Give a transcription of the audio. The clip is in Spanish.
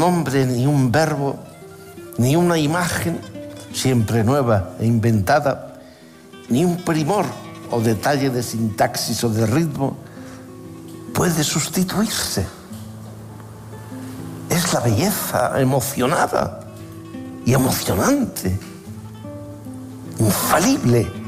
nombre, ni un verbo, ni una imagen, siempre nueva e inventada, ni un primor o detalle de sintaxis o de ritmo puede sustituirse. Es la belleza emocionada y emocionante, infalible,